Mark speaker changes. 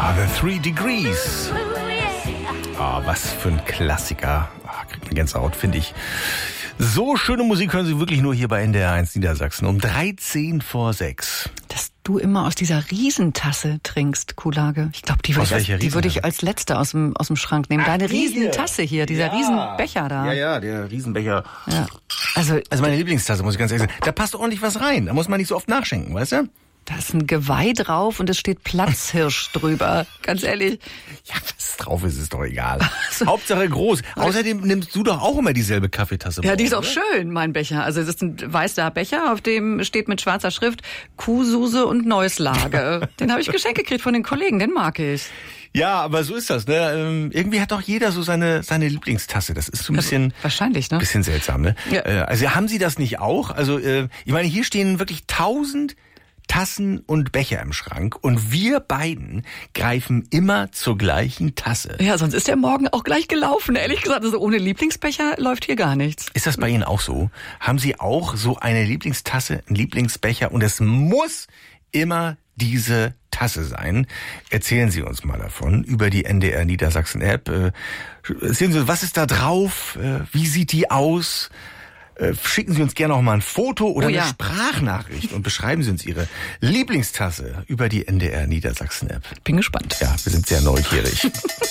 Speaker 1: The 3 Degrees. Was für ein Klassiker. Kriegt eine Gänsehaut, finde ich. So schöne Musik hören Sie wirklich nur hier bei NDR 1 Niedersachsen um 6:13.
Speaker 2: Dass du immer aus dieser Riesentasse trinkst, Kuhlage. Ich glaube, die würde ich als letzte aus dem Schrank nehmen. Deine Riesentasse hier, dieser Riesenbecher da.
Speaker 1: Ja, der Riesenbecher.
Speaker 2: Ja. Also
Speaker 1: meine Lieblingstasse, muss ich ganz ehrlich sagen. Da passt ordentlich was rein. Da muss man nicht so oft nachschenken, weißt du?
Speaker 2: Da ist ein Geweih drauf und es steht Platzhirsch drüber. Ganz ehrlich.
Speaker 1: Ja, was drauf ist, ist doch egal. Hauptsache groß. Außerdem nimmst du doch auch immer dieselbe Kaffeetasse.
Speaker 2: Ja, die ist auch schön, mein Becher. Also es ist ein weißer Becher, auf dem steht mit schwarzer Schrift Kuhsuse und Neuslage. Den habe ich geschenkt gekriegt von den Kollegen, den mag ich.
Speaker 1: Ja, aber so ist das, ne? Irgendwie hat doch jeder so seine Lieblingstasse. Das ist so ein bisschen...
Speaker 2: Wahrscheinlich, ne?
Speaker 1: Bisschen seltsam, ne?
Speaker 2: Ja.
Speaker 1: Also haben Sie das nicht auch? Also, ich meine, hier stehen wirklich 1000 Tassen und Becher im Schrank und wir beiden greifen immer zur gleichen Tasse.
Speaker 2: Ja, sonst ist der Morgen auch gleich gelaufen, ehrlich gesagt. Also ohne Lieblingsbecher läuft hier gar nichts.
Speaker 1: Ist das bei Ihnen auch so? Haben Sie auch so eine Lieblingstasse, einen Lieblingsbecher und es muss immer diese Tasse sein? Erzählen Sie uns mal davon über die NDR Niedersachsen App. Erzählen Sie, was ist da drauf? Wie sieht die aus? Schicken Sie uns gerne auch mal ein Foto oder eine Sprachnachricht und beschreiben Sie uns Ihre Lieblingstasse über die NDR Niedersachsen App.
Speaker 2: Bin gespannt.
Speaker 1: Ja, wir sind sehr neugierig.